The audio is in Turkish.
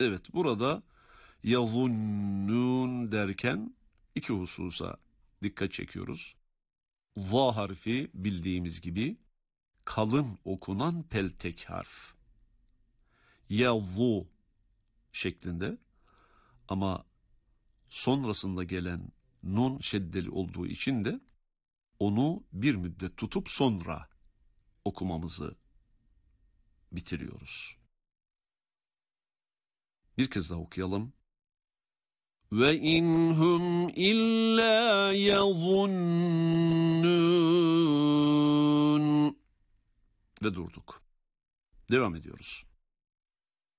Evet, burada yazunnun derken iki hususa dikkat çekiyoruz. Va harfi bildiğimiz gibi kalın okunan peltek harf. Yavu şeklinde, ama sonrasında gelen nun şeddeli olduğu için de onu bir müddet tutup sonra okumamızı bitiriyoruz. Bir kez daha okuyalım. Ve inhum illa yazunnun ve durduk. Devam ediyoruz.